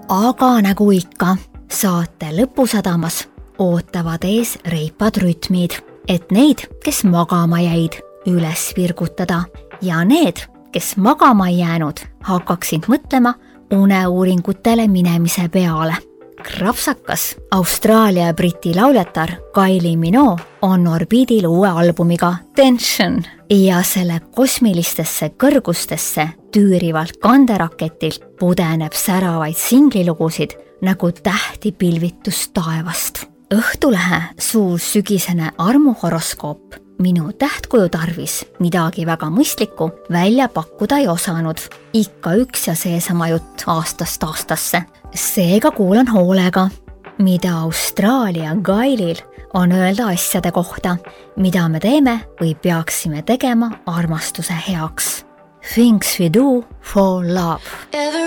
Aga nagu ikka, saate lõpusadamas ootavad ees reipad rütmid, et neid, kes magama jäid, üles virgutada ja need, kes magama ei jäänud, hakkaksid mõtlema uneuuringutele minemise peale. Krapsakas Austraalia briti lauljatar Kylie Minogue on orbiidil uue albumiga Tension ja selle kosmilistesse kõrgustesse tüürivalt kanderaketilt pudeneb säravaid singlilugusid nagu tähti pilvitus taevast. Õhtulehe suur sügisene armuhoroskoop minu tähtkuju tarvis midagi väga mõistlikku välja pakkuda ei osanud. Ikka üks ja seesama jutt aastast aastasse. Seega kuulan hoolega, mida Austraalia Gailil on öelda asjade kohta, mida me teeme või peaksime tegema armastuse heaks. Things we do for love.